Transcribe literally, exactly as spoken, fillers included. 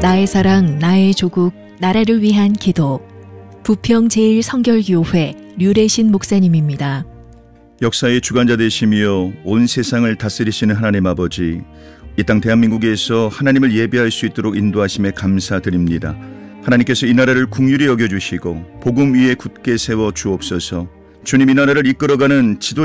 나의 사랑, 나의 조국, 나라를 위한 기도. 부평제일성결교회 류래신 목사님입니다. 역사의 주관자 되시며 온 세상을 다스리시는 하나님 아버지, 이 땅 대한민국에서 하나님을 예배할 수 있도록 인도하심에 감사드립니다. 하나님께서 이 나라를 긍휼히 여겨주시고 복음 위에 굳게 세워 주옵소서. 주님, 이 나라를 이끌어가는 지도